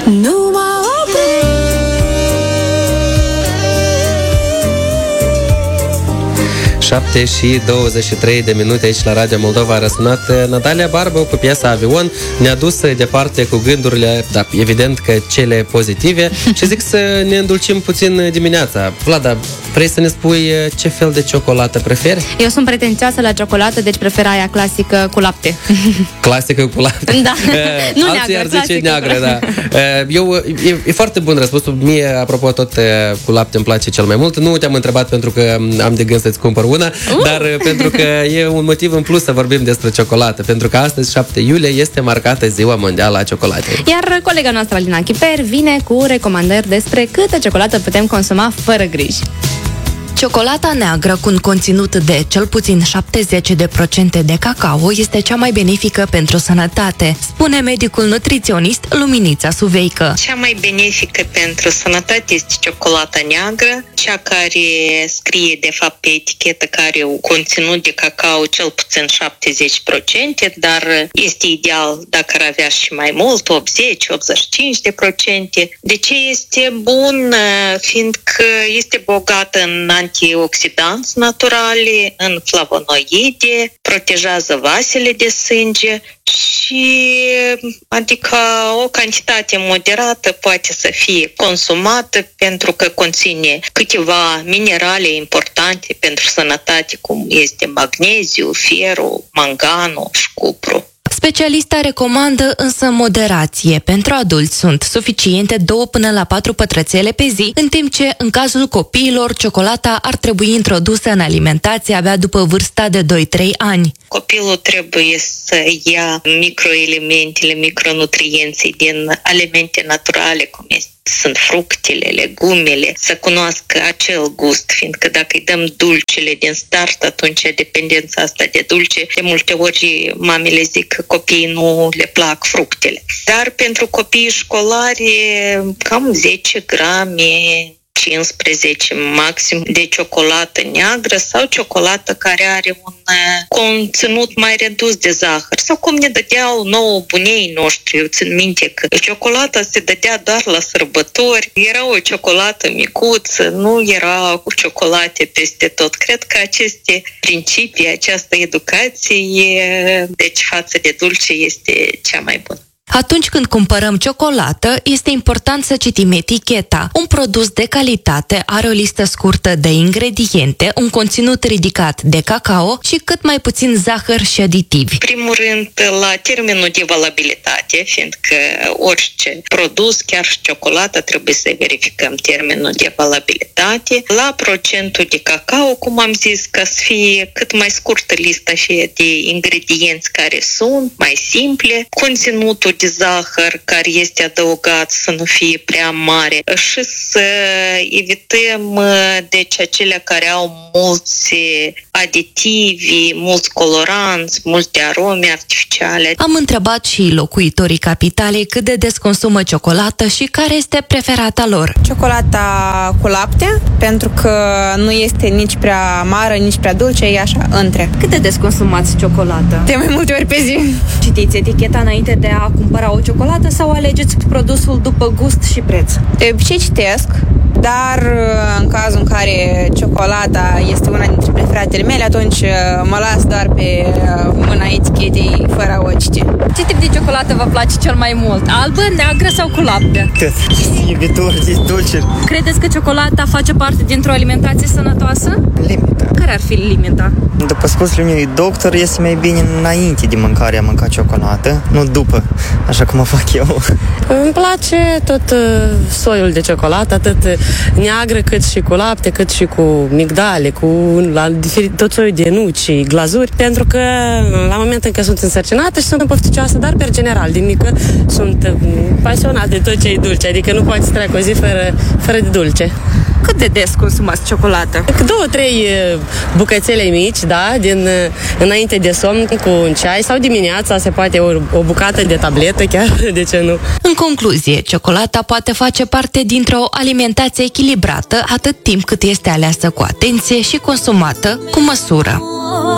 Nu mă opri. 7:23 aici la Radio Moldova a răsunat Natalia Barbă cu piesa Avion. Ne-a dus departe cu gândurile, da, evident că cele pozitive. Și zic să ne îndulcim puțin dimineața. Vlada, vrei să ne spui ce fel de ciocolată preferi? Eu sunt pretențioasă la ciocolată, deci prefer aia clasică cu lapte. Clasică cu lapte? Da. Nu alții neagră, ar zice neagră, da. E foarte bun răspunsul. Mie, apropo, tot cu lapte îmi place cel mai mult. Nu te-am întrebat pentru că am de gând să-ți cumpăr una, dar pentru că e un motiv în plus să vorbim despre ciocolată, pentru că astăzi, 7 iulie, este marcată Ziua Mondială a Ciocolatei. Iar colega noastră, Alina Chiper, vine cu recomandări despre câtă ciocolată putem consuma fără griji. Ciocolata neagră cu un conținut de cel puțin 70% de cacao este cea mai benefică pentru sănătate, spune medicul nutriționist Luminița Suveică. Cea mai benefică pentru sănătate este ciocolata neagră, cea care scrie de fapt pe etichetă că are un conținut de cacao cel puțin 70%, dar este ideal dacă ar avea și mai mult, 80-85%. De ce este bun? Fiindcă este bogată în antioxidanți naturale, în flavonoide, protejează vasele de sânge și adică o cantitate moderată poate să fie consumată pentru că conține câteva minerale importante pentru sănătate, cum este magneziu, ferul, manganul și cupru. Specialista recomandă însă moderație. Pentru adulți sunt suficiente 2 până la 4 pătrățele pe zi, în timp ce, în cazul copiilor, ciocolata ar trebui introdusă în alimentație abia după vârsta de 2-3 ani. Copilul trebuie să ia microelementele, micronutrienții din alimente naturale, cum sunt fructele, legumele, să cunoască acel gust, fiindcă dacă îi dăm dulcele din start, atunci dependența asta de dulce, de multe ori mamele zic că copiii nu le plac fructele. Dar pentru copiii școlari, cam 10 grame, 15 maxim de ciocolată neagră sau ciocolată care are un conținut mai redus de zahăr. Sau cum ne dădeau nouă bunei noștri. Eu țin minte că ciocolata se dădea doar la sărbători. Era o ciocolată micuță, nu era cu ciocolate peste tot. Cred că aceste principii, această educație, deci față de dulce, este cea mai bună. Atunci când cumpărăm ciocolată, este important să citim eticheta. Un produs de calitate are o listă scurtă de ingrediente, un conținut ridicat de cacao și cât mai puțin zahăr și aditivi. Primul rând, la termenul de valabilitate, fiindcă orice produs, chiar și ciocolată, trebuie să verificăm termenul de valabilitate. La procentul de cacao, cum am zis, ca să fie cât mai scurtă lista și de ingredienți care sunt, mai simple, conținutul de zahăr care este adăugat să nu fie prea mare și să evităm deci acelea care au mulți aditivi, mulți coloranți, multe arome artificiale. Am întrebat și locuitorii capitalei cât de des consumă ciocolată și care este preferata lor. Ciocolata cu lapte, pentru că nu este nici prea amară, nici prea dulce, e așa, între. Cât de des consumați ciocolată? De mai multe ori pe zi. Citiți eticheta înainte de a cumpăra o ciocolată sau alegeți produsul după gust și preț? De obicei citesc, dar în cazul în care ciocolata este una dintre preferatele mele, atunci mă las doar pe mâna etichetei fără a o citi. Ce tip de ciocolată vă place cel mai mult? Albă, neagră sau cu lapte? Iubitor de dulce. Credeți că ciocolata face parte dintr-o alimentație sănătoasă? Limita. Care ar fi limita? După spusul unui doctor, este mai bine înainte de mâncarea mânca ciocolată, nu după, așa cum o fac eu. Îmi place tot soiul de ciocolată, atât neagră cât și cu lapte, cât și cu migdale, cu tot soiul de nuci, glazuri, pentru că la momentul în care sunt însărcinată și sunt pofticioasă, dar per general, din mică sunt pasionată de tot ce e dulce, adică nu poate să treacă o zi fără de dulce. Cât de des consumați ciocolată? 2-3 bucățele mici, da, înainte de somn cu un ceai sau dimineața se poate o bucată de tabletă, chiar, de ce nu? În concluzie, ciocolata poate face parte dintr-o alimentație echilibrată atât timp cât este aleasă cu atenție și consumată cu măsură.